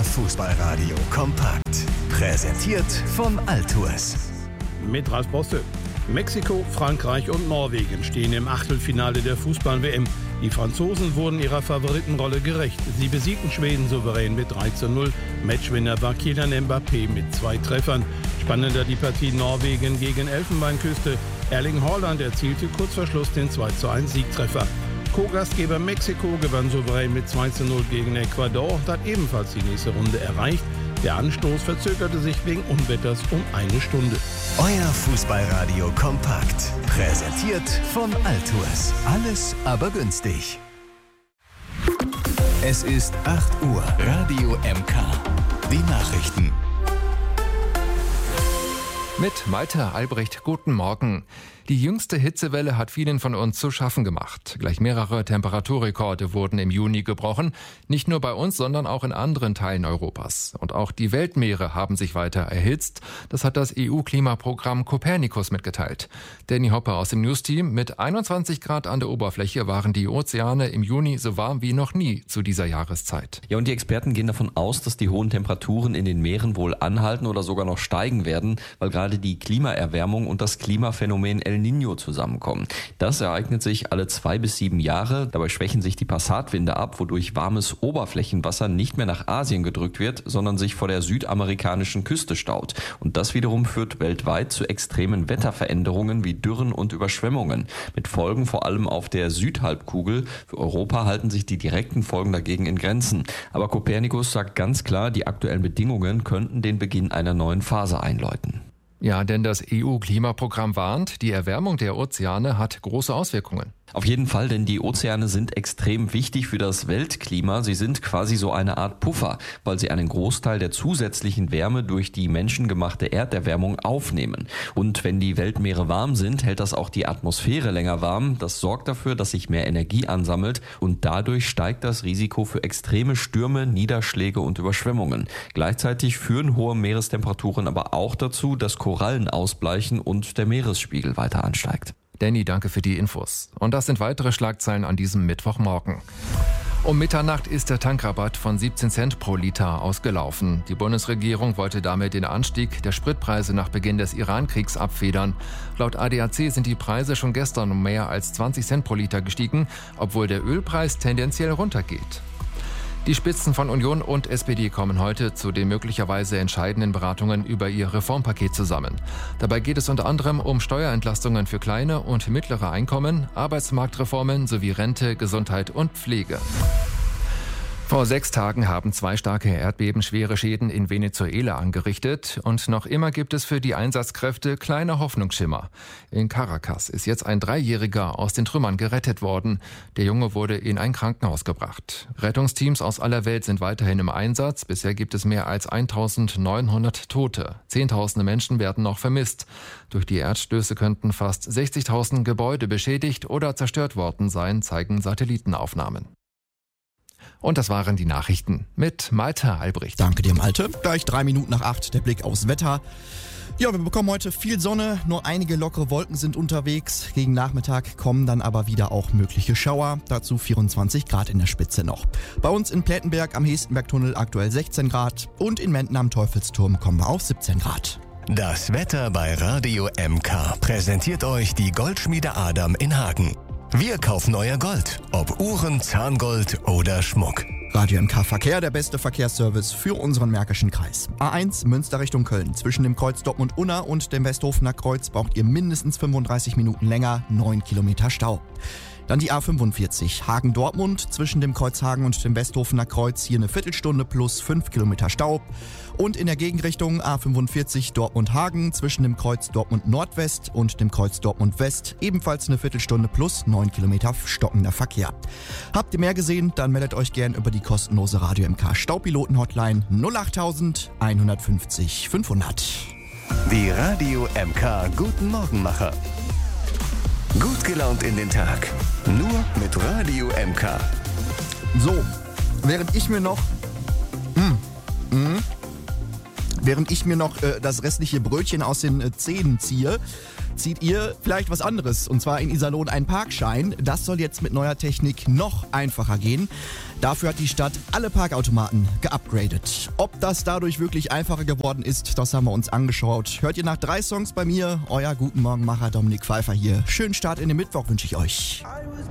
Fußballradio kompakt. Präsentiert von Altours. Mit Ralf Bosse. Mexiko, Frankreich und Norwegen stehen im Achtelfinale der Fußball-WM. Die Franzosen wurden ihrer Favoritenrolle gerecht. Sie besiegten Schweden souverän mit 3:0. Matchwinner war Kylian Mbappé mit 2 Treffern. Spannender die Partie Norwegen gegen Elfenbeinküste. Erling Haaland erzielte kurz vor Schluss den 2:1 Siegtreffer. Co-Gastgeber Mexiko gewann souverän mit 2:0 gegen Ecuador und hat ebenfalls die nächste Runde erreicht. Der Anstoß verzögerte sich wegen Unwetters um 1 Stunde. Euer Fußballradio kompakt. Präsentiert von Altours. Alles aber günstig. Es ist 8 Uhr. Radio MK. Die Nachrichten. Mit Malte Albrecht, guten Morgen. Die jüngste Hitzewelle hat vielen von uns zu schaffen gemacht. Gleich mehrere Temperaturrekorde wurden im Juni gebrochen. Nicht nur bei uns, sondern auch in anderen Teilen Europas. Und auch die Weltmeere haben sich weiter erhitzt. Das hat das EU-Klimaprogramm Copernicus mitgeteilt. Danny Hopper aus dem News-Team: Mit 21 Grad an der Oberfläche waren die Ozeane im Juni so warm wie noch nie zu dieser Jahreszeit. Ja, und die Experten gehen davon aus, dass die hohen Temperaturen in den Meeren wohl anhalten oder sogar noch steigen werden, weil gerade die Klimaerwärmung und das Klimaphänomen El Niño zusammenkommen. Das ereignet sich alle 2 bis 7 Jahre. Dabei schwächen sich die Passatwinde ab, wodurch warmes Oberflächenwasser nicht mehr nach Asien gedrückt wird, sondern sich vor der südamerikanischen Küste staut. Und das wiederum führt weltweit zu extremen Wetterveränderungen wie Dürren und Überschwemmungen. Mit Folgen vor allem auf der Südhalbkugel. Für Europa halten sich die direkten Folgen dagegen in Grenzen. Aber Copernicus sagt ganz klar, die aktuellen Bedingungen könnten den Beginn einer neuen Phase einläuten. Ja, denn das EU-Klimaprogramm warnt, die Erwärmung der Ozeane hat große Auswirkungen. Auf jeden Fall, denn die Ozeane sind extrem wichtig für das Weltklima. Sie sind quasi so eine Art Puffer, weil sie einen Großteil der zusätzlichen Wärme durch die menschengemachte Erderwärmung aufnehmen. Und wenn die Weltmeere warm sind, hält das auch die Atmosphäre länger warm. Das sorgt dafür, dass sich mehr Energie ansammelt und dadurch steigt das Risiko für extreme Stürme, Niederschläge und Überschwemmungen. Gleichzeitig führen hohe Meerestemperaturen aber auch dazu, dass Korallen ausbleichen und der Meeresspiegel weiter ansteigt. Danny, danke für die Infos. Und das sind weitere Schlagzeilen an diesem Mittwochmorgen. Um Mitternacht ist der Tankrabatt von 17 Cent pro Liter ausgelaufen. Die Bundesregierung wollte damit den Anstieg der Spritpreise nach Beginn des Iran-Kriegs abfedern. Laut ADAC sind die Preise schon gestern um mehr als 20 Cent pro Liter gestiegen, obwohl der Ölpreis tendenziell runtergeht. Die Spitzen von Union und SPD kommen heute zu den möglicherweise entscheidenden Beratungen über ihr Reformpaket zusammen. Dabei geht es unter anderem um Steuerentlastungen für kleine und mittlere Einkommen, Arbeitsmarktreformen sowie Rente, Gesundheit und Pflege. Vor 6 Tagen haben 2 starke Erdbeben schwere Schäden in Venezuela angerichtet. Und noch immer gibt es für die Einsatzkräfte kleine Hoffnungsschimmer. In Caracas ist jetzt ein 3-Jähriger aus den Trümmern gerettet worden. Der Junge wurde in ein Krankenhaus gebracht. Rettungsteams aus aller Welt sind weiterhin im Einsatz. Bisher gibt es mehr als 1900 Tote. Zehntausende Menschen werden noch vermisst. Durch die Erdstöße könnten fast 60.000 Gebäude beschädigt oder zerstört worden sein, zeigen Satellitenaufnahmen. Und das waren die Nachrichten mit Malte Albrecht. Danke dir, Malte. Gleich 3 Minuten nach 8 der Blick aufs Wetter. Ja, wir bekommen heute viel Sonne, nur einige lockere Wolken sind unterwegs. Gegen Nachmittag kommen dann aber wieder auch mögliche Schauer, dazu 24 Grad in der Spitze noch. Bei uns in Plettenberg am Hestenbergtunnel aktuell 16 Grad und in Menden am Teufelsturm kommen wir auf 17 Grad. Das Wetter bei Radio MK präsentiert euch die Goldschmiede Adam in Hagen. Wir kaufen euer Gold, ob Uhren, Zahngold oder Schmuck. Radio MK Verkehr, der beste Verkehrsservice für unseren Märkischen Kreis. A1 Münster Richtung Köln. Zwischen dem Kreuz Dortmund-Unna und dem Westhofener Kreuz braucht ihr mindestens 35 Minuten länger, 9 Kilometer Stau. Dann die A45 Hagen-Dortmund, zwischen dem Kreuz Hagen und dem Westhofener Kreuz hier eine Viertelstunde plus 5 Kilometer Stau. Und in der Gegenrichtung A45 Dortmund-Hagen, zwischen dem Kreuz Dortmund-Nordwest und dem Kreuz Dortmund-West ebenfalls eine Viertelstunde plus 9 Kilometer stockender Verkehr. Habt ihr mehr gesehen, dann meldet euch gern über die kostenlose Radio MK Staupiloten-Hotline 08000 150 500. Die Radio MK Guten Morgenmacher. Gut gelaunt in den Tag. Nur mit Radio MK. So, während ich mir noch während ich mir noch das restliche Brötchen aus den Zähnen ziehe, zieht ihr vielleicht was anderes, und zwar in Iserlohn einen Parkschein. Das soll jetzt mit neuer Technik noch einfacher gehen. Dafür hat die Stadt alle Parkautomaten geupgradet. Ob das dadurch wirklich einfacher geworden ist, das haben wir uns angeschaut. Hört ihr nach 3 Songs bei mir, euer Guten Morgenmacher Dominik Pfeiffer hier. Schönen Start in den Mittwoch wünsche ich euch.